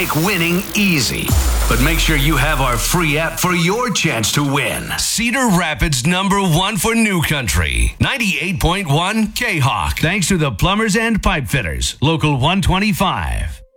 make winning easy. But make sure you have our free app for your chance to win. Cedar Rapids #1 for New Country. 98.1 K-Hawk. Thanks to the Plumbers and Pipe Fitters. Local 125.